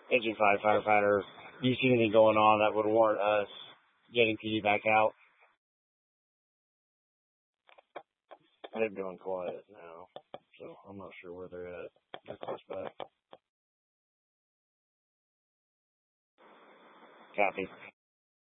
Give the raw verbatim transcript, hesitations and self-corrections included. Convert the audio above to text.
Engine five firefighter. Do you see anything going on that would warrant us getting P D back out? They're doing quiet now, so I'm not sure where they're at. They're close by. Copy.